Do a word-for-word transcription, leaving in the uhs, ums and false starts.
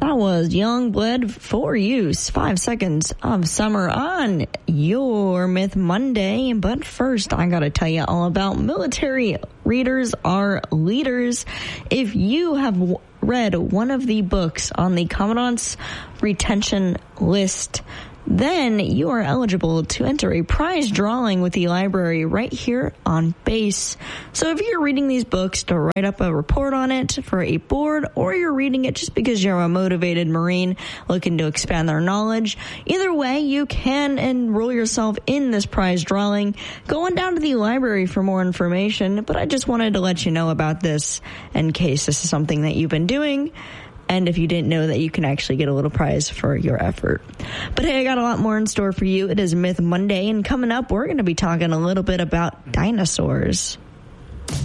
That was Youngblood for Use. Five seconds of summer on your Myth Monday. But first, I gotta tell you all about military readers are leaders. If you have w- read one of the books on the Commandant's retention list, then you are eligible to enter a prize drawing with the library right here on base. So if you're reading these books to write up a report on it for a board, or you're reading it just because you're a motivated Marine looking to expand their knowledge, either way, you can enroll yourself in this prize drawing. Go on down to the library for more information, but I just wanted to let you know about this in case this is something that you've been doing. And if you didn't know that you can actually get a little prize for your effort. But hey, I got a lot more in store for you. It is Myth Monday, and coming up, we're going to be talking a little bit about dinosaurs.